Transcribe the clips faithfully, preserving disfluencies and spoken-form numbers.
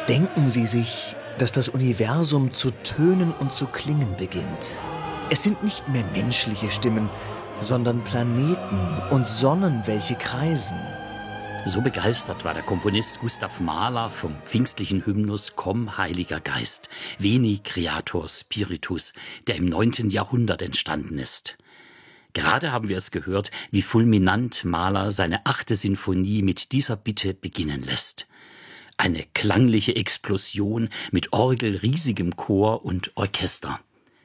Denken Sie sich, dass das Universum zu tönen und zu klingen beginnt. Es sind nicht mehr menschliche Stimmen, sondern Planeten und Sonnen, welche kreisen. So begeistert war der Komponist Gustav Mahler vom pfingstlichen Hymnus Komm, Heiliger Geist, Veni Creator Spiritus, der im neunten Jahrhundert entstanden ist. Gerade haben wir es gehört, wie fulminant Mahler seine achte Sinfonie mit dieser Bitte beginnen lässt. Eine klangliche Explosion mit Orgel, riesigem Chor und Orchester.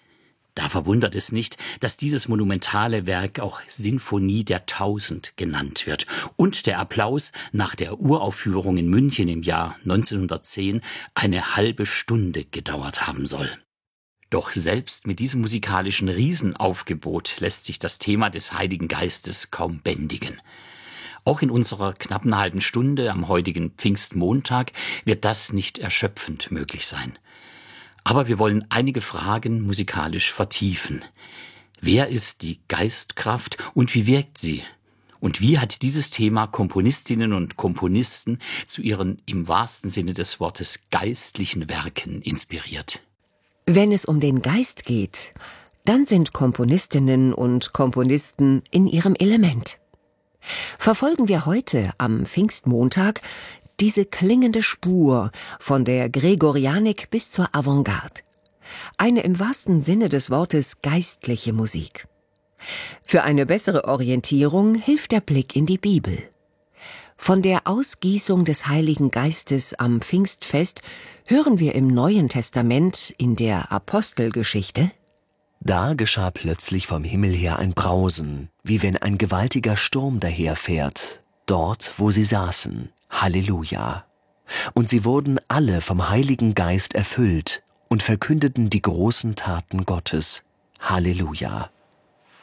Da verwundert es nicht, dass dieses monumentale Werk auch Sinfonie der Tausend genannt wird und der Applaus nach der Uraufführung in München im Jahr neunzehnhundertzehn eine halbe Stunde gedauert haben soll. Doch selbst mit diesem musikalischen Riesenaufgebot lässt sich das Thema des Heiligen Geistes kaum bändigen. Auch in unserer knappen halben Stunde am heutigen Pfingstmontag wird das nicht erschöpfend möglich sein. Aber wir wollen einige Fragen musikalisch vertiefen. Wer ist die Geistkraft und wie wirkt sie? Und wie hat dieses Thema Komponistinnen und Komponisten zu ihren im wahrsten Sinne des Wortes geistlichen Werken inspiriert? Wenn es um den Geist geht, dann sind Komponistinnen und Komponisten in ihrem Element. Verfolgen wir heute am Pfingstmontag diese klingende Spur von der Gregorianik bis zur Avantgarde. Eine im wahrsten Sinne des Wortes geistliche Musik. Für eine bessere Orientierung hilft der Blick in die Bibel. Von der Ausgießung des Heiligen Geistes am Pfingstfest hören wir im Neuen Testament in der Apostelgeschichte: Da geschah plötzlich vom Himmel her ein Brausen, wie wenn ein gewaltiger Sturm daherfährt, dort, wo sie saßen. Halleluja! Und sie wurden alle vom Heiligen Geist erfüllt und verkündeten die großen Taten Gottes. Halleluja!